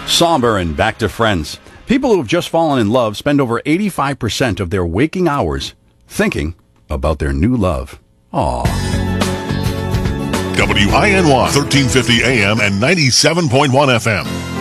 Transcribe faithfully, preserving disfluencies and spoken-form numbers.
Somber and back to friends. People who have just fallen in love spend over eighty-five percent of their waking hours thinking about their new love. Aww. W I N Y, thirteen fifty A M and ninety-seven point one F M.